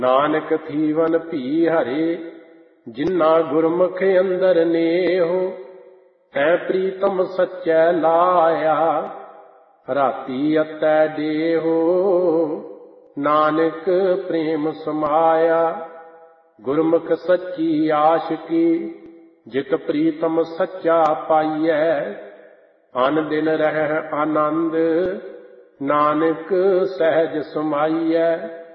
ਨਾਨਕ ਥੀਵਨ ਭੀ ਹਰੇ, ਜਿਨ੍ਹਾਂ ਗੁਰਮੁਖ ਅੰਦਰ ਨੇਹੋ। ਤੈ ਪ੍ਰੀਤਮ ਸੱਚੈ ਲਾਇਆ, ਰਾਤੀ ਅਤੈ ਦੇਹੋ। ਨਾਨਕ ਪ੍ਰੇਮ ਸਮਾਇਆ, ਗੁਰਮੁਖ ਸੱਚੀ ਆਸ਼ਕੀ। ਜਿਤ ਪ੍ਰੀਤਮ ਸੱਚਾ ਪਾਈਐ, ਅਨ ਦਿਨ ਰਹਿ ਆਨੰਦ। ਨਾਨਕ ਸਹਿਜ ਸਮਾਈਐ।